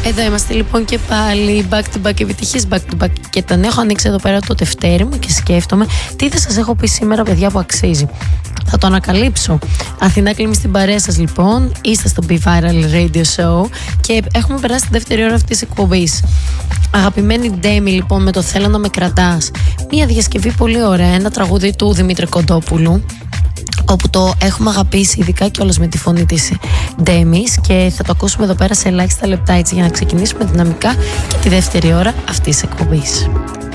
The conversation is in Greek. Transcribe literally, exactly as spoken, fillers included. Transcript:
Εδώ είμαστε λοιπόν και πάλι back to back, επιτυχής back to back. Και τον έχω ανοίξει εδώ πέρα το τευτέρι μου και σκέφτομαι τι θα σας έχω πει σήμερα, παιδιά, που αξίζει. Θα το ανακαλύψω. Αθηνά Κλίμη στην παρέα σας λοιπόν. Είστε στο Be Viral Radio Show και έχουμε περάσει τη δεύτερη ώρα αυτής της εκπομπής. Αγαπημένη Ντέμι λοιπόν με το Θέλω να με κρατάς. Μια διασκευή πολύ ωραία, ένα τραγούδι του Δημήτρη Κοντόπουλου, όπου το έχουμε αγαπήσει ειδικά κιόλας με τη φωνή της Ντέμις, και θα το ακούσουμε εδώ πέρα σε ελάχιστα λεπτά, έτσι για να ξεκινήσουμε δυναμικά και τη δεύτερη ώρα αυτής της εκπομπής.